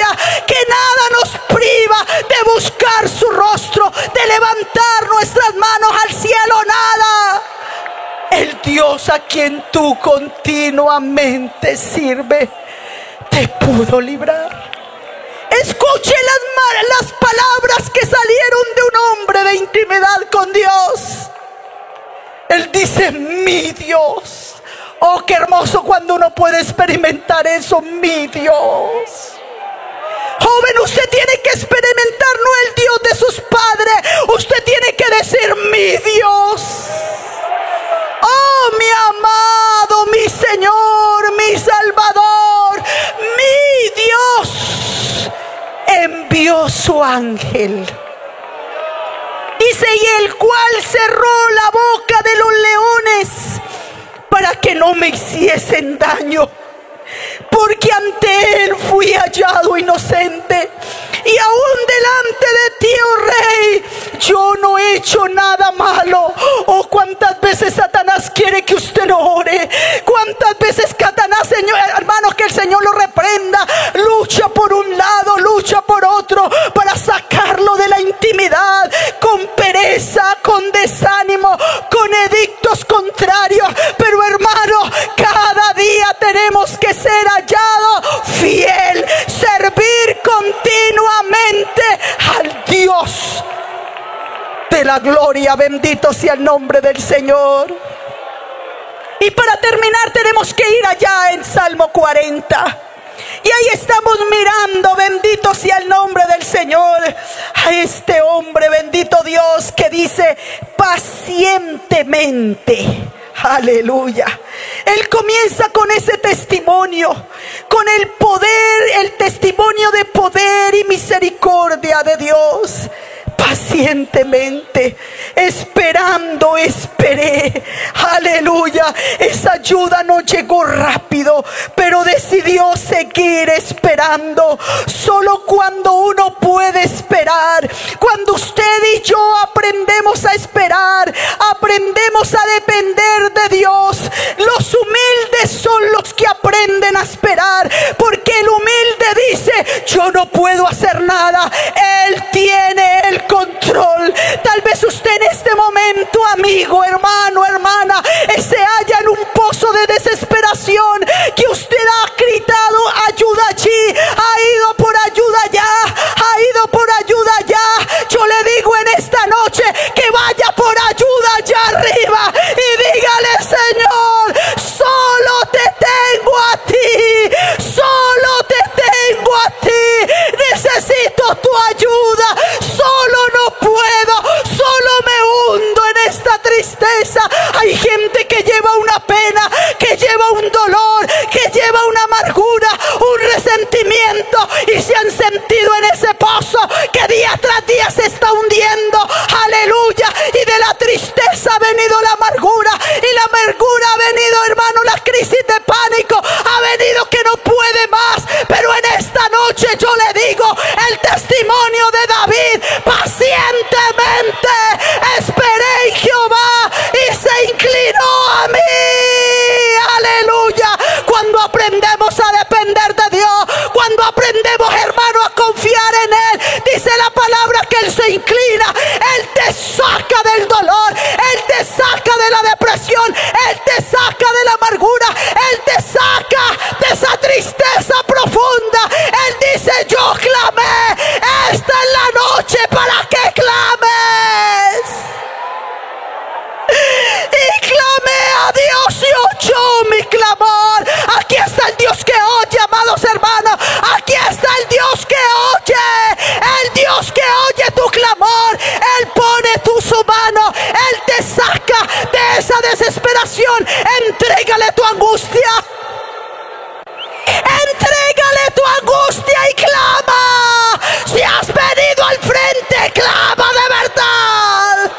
que nada nos priva de buscar su rostro, de levantar nuestras manos al cielo, nada. El Dios a quien tú continuamente sirves te pudo librar. Escuche las palabras que salieron de un hombre de intimidad con Dios. Él dice: mi Dios. Oh, qué hermoso cuando uno puede experimentar eso, mi Dios. Joven, usted tiene que experimentar no el Dios de sus padres, usted tiene que decir: mi Dios. Oh, mi amado, mi Señor, mi Salvador, mi Dios envió su ángel. Dice: y el cual cerró la boca de los leones para que no me hiciesen daño, porque ante él fui hallado inocente, y aún delante de ti, oh rey, yo no he hecho nada malo. Oh, cuántas veces Satanás quiere que usted no ore, cuántas veces Satanás, Señor, hermanos, que el Señor lo reprenda, lucha por un lado, lucha por otro, para sacarlo de la intimidad, con pereza, con desánimo, con edictos contrarios. Pero hermano, cada día tenemos que ser hallados fiel, servir continuamente al Dios de la gloria. Bendito sea el nombre del Señor. Y para terminar tenemos que ir allá en Salmo 40. Y ahí estamos mirando, bendito sea el nombre del Señor, a este hombre, bendito Dios, que dice: pacientemente. Aleluya. Él comienza con ese testimonio, con el poder, el testimonio de poder y misericordia de Dios. Pacientemente, esperando, esperé. Aleluya. Esa ayuda no llegó rápido, pero decidió seguir esperando. Solo cuando uno puede esperar, cuando usted y yo aprendemos a esperar, aprendemos a depender de Dios. Los humildes son los que aprenden a esperar, porque el humilde dice: yo no puedo hacer nada, Él tiene el control. Tal vez usted en este momento, amigo, hermano, hermana, se halla en un pozo de desesperación, que usted ha gritado ayuda allí, ha ido por ayuda allá, ha ido por ayuda allá. Yo le digo en esta noche que vaya por ayuda allá arriba y dígale: Señor, solo te tengo a ti, solo te tengo a ti, necesito tu ayuda, solo no puedo, solo me hundo en esta tristeza. Hay gente que lleva una pena, que lleva un dolor, que lleva una amargura, un resentimiento, y se han sentido en ese pozo que día tras día se está hundiendo. Aleluya. Y de la tristeza ha venido la amargura, y la amargura ha venido, hermano, la crisis de pánico, ha venido que no puede más. Pero en esta noche yo le digo el testimonio de David: pacientemente esperé en Jehová y se inclinó a mí. Aleluya. Cuando aprendemos a depender de Dios, cuando aprendemos, hermano, a confiar en Él, dice la palabra que Él se inclina, Él te saca del dolor, Él te saca de la depresión, Él te saca de la amargura, Él te saca de esa tristeza profunda. Él dice: yo clamé, esta es la noche para que clames. Y clamé a Dios y oyó mi clamor. Aquí está el Dios que oye, amados hermanos. Aquí está el Dios que oye, el Dios que oye tu clamor. Él pone su mano, Él te saca de esa desesperación. Entrégale tu angustia, entrégale tu angustia y clama. Si has venido al frente, clama de verdad.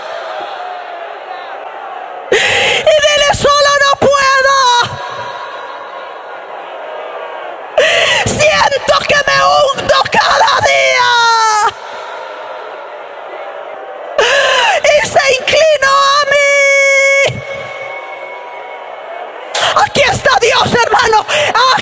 Y dile: solo no puedo, siento que me hundo cada día. Y se inclinó a mí. Aquí está Dios, hermano.